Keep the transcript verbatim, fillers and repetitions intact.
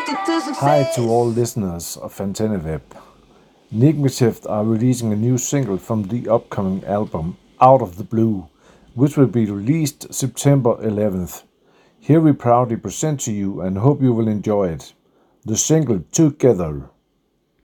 Hi to all listeners of AntennaWeb. Nigmatift are releasing a new single from the upcoming album Out of the Blue, which will be released September eleventh. Here we proudly present to you and hope you will enjoy it. The single Together.